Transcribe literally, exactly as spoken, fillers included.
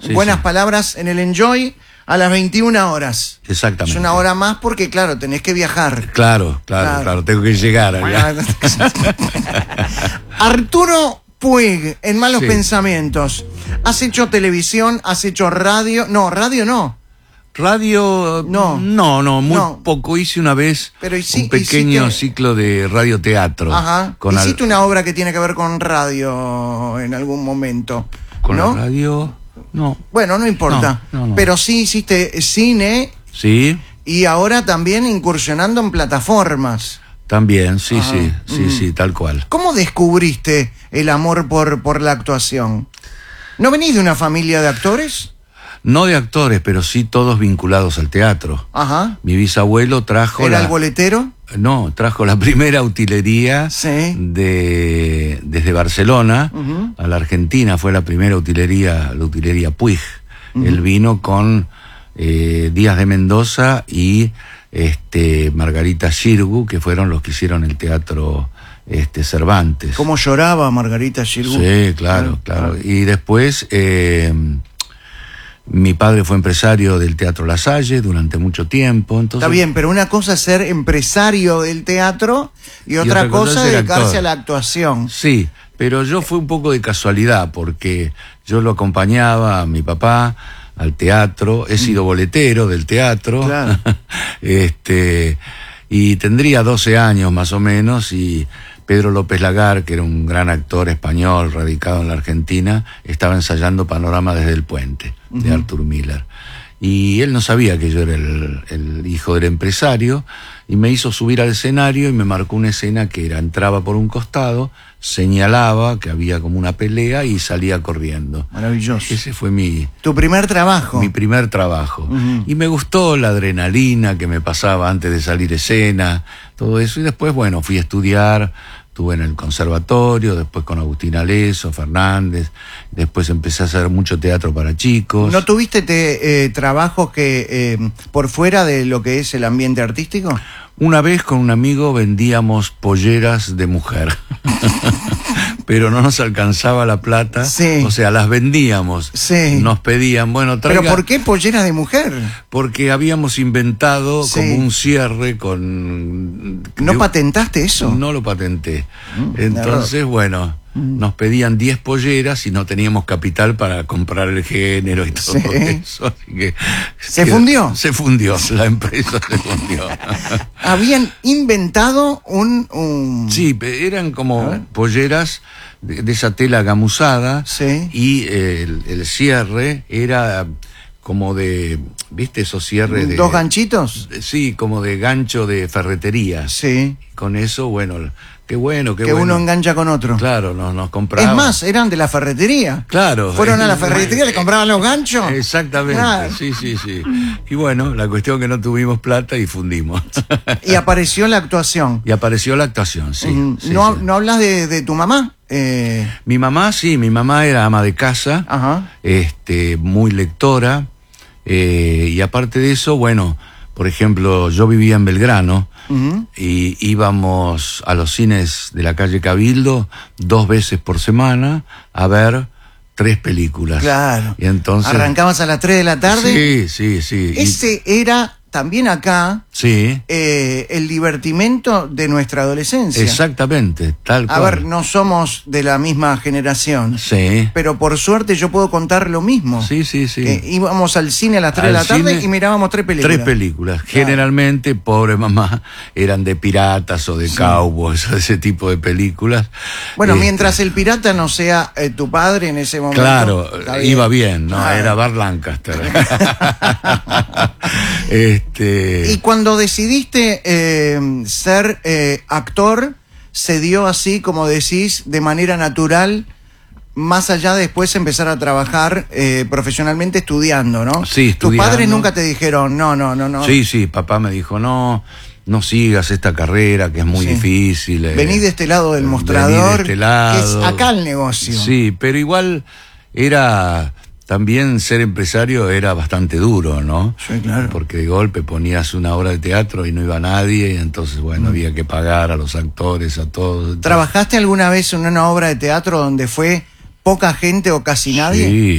sí, buenas sí. palabras en el Enjoy a las veintiuna horas. Exactamente. Es una hora más porque, claro, tenés que viajar. Claro, claro, claro, Claro. tengo que llegar allá. Arturo Puig, en Malos Sí. Pensamientos. ¿Has hecho televisión? ¿Has hecho radio? No, radio no. Radio, No. no, no, muy No. poco. Hice una vez Pero hici- un pequeño hiciste- ciclo de radioteatro. Ajá. Con al- Hiciste una obra que tiene que ver con radio en algún momento. con ¿no? la radio, no. Bueno, no importa. No, no, no. Pero sí hiciste cine Sí, y ahora también incursionando en plataformas. también, sí, Ah, sí, sí, mm. sí, tal cual. ¿Cómo descubriste el amor por, por la actuación? ¿No venís de una familia de actores? No de actores, pero sí todos vinculados al teatro. Ajá. Mi bisabuelo trajo ¿Era la, el boletero? no, trajo la primera utilería Sí. de desde Barcelona Ujú. a la Argentina. Fue la primera utilería, la utilería Puig. Él vino con eh, Díaz de Mendoza y este Margarita Xirgu, que fueron los que hicieron el teatro este Cervantes. ¿Cómo lloraba Margarita Xirgu? Sí, claro, Ah, claro. Y después eh, mi padre fue empresario del Teatro La Salle durante mucho tiempo. Entonces, Está bien, pero una cosa es ser empresario del teatro y otra, otra cosa cosa es ser dedicarse actor. a la actuación. Sí, pero yo fue un poco de casualidad porque yo lo acompañaba a mi papá al teatro, he sido boletero del teatro, Claro. este, y tendría doce años más o menos, y Pedro López Lagar, que era un gran actor español radicado en la Argentina, estaba ensayando Panorama desde el Puente, de Arthur Miller. Y él no sabía que yo era el, el hijo del empresario, y me hizo subir al escenario y me marcó una escena que era, entraba por un costado, señalaba que había como una pelea y salía corriendo. Maravilloso. Ese fue mi, Tu primer trabajo. mi primer trabajo. Ujú. Y me gustó la adrenalina que me pasaba antes de salir escena, todo eso. Y después, bueno, fui a estudiar, estuve en el conservatorio, después con Agustín Aleso, Fernández, después empecé a hacer mucho teatro para chicos. ¿No tuviste te- eh, trabajos que eh, por fuera de lo que es el ambiente artístico? Una vez con un amigo vendíamos polleras de mujer, pero no nos alcanzaba la plata, Sí. o sea, las vendíamos, Sí. nos pedían, bueno, traiga, ¿Pero por qué polleras de mujer? porque habíamos inventado Sí. como un cierre con... ¿No de- patentaste eso? No lo patenté. Mm, Entonces, bueno, nos pedían diez polleras y no teníamos capital para comprar el género y todo Sí. eso. Así que ¿Se quedó- fundió? Se fundió, la empresa se fundió. Habían inventado un... un... Sí, pe- eran A como ver. polleras de, de esa tela gamuzada, Sí. y eh, el, el cierre era como de, ¿viste esos cierres de... ¿Dos ganchitos? de- Sí, como de gancho de ferretería. Sí. Con eso, bueno, qué bueno, qué que bueno. uno engancha con otro. Claro, nos, nos compraban. Es más, eran de la ferretería. Claro. Fueron a la Eh, ferretería, le compraban los ganchos. Exactamente, Claro. sí, sí, sí. Y bueno, la cuestión que no tuvimos plata y fundimos. Y apareció la actuación. Y apareció la actuación, sí. Mm, sí, ¿No, sí. ¿No hablas de, de tu mamá? Eh, Mi mamá, sí, mi mamá era ama de casa, ajá. este, muy lectora, eh, y aparte de eso, bueno, por ejemplo, yo vivía en Belgrano, Ujú. y íbamos a los cines de la calle Cabildo dos veces por semana a ver tres películas. Claro. Y entonces... Arrancabas a las tres de la tarde. Sí, sí, sí. Y- Ese era también acá sí, eh, el divertimento de nuestra adolescencia. exactamente, tal A cual. ver, no somos de la misma generación, Sí, pero por suerte yo puedo contar lo mismo. sí, sí, sí. Que íbamos al cine a las tres de Al la tarde cine, y mirábamos tres películas. Tres películas. Claro. Generalmente, pobre mamá, eran de piratas o de cowboys, o ese tipo de películas. Bueno, Este, mientras el pirata no sea eh, tu padre en ese momento. Claro, está iba bien, ¿no? Claro. Era Bart Lancaster. este... Y cuando decidiste eh, ser eh, actor, se dio así, como decís, de manera natural, más allá de después empezar a trabajar eh, profesionalmente estudiando, ¿no? Sí, Tus estudiando. padres nunca te dijeron, no, no, no, no. Sí, sí, papá me dijo, no, no sigas esta carrera que es muy Sí. difícil. eh, Vení de este lado del vení de mostrador, este lado. que es acá el negocio. Sí, pero igual era... También ser empresario era bastante duro, ¿no? Sí, claro. Porque de golpe ponías una obra de teatro y no iba nadie, y entonces, bueno, había que pagar a los actores, a todos. Entonces, ¿Trabajaste alguna vez en una obra de teatro donde fue poca gente o casi nadie? Sí.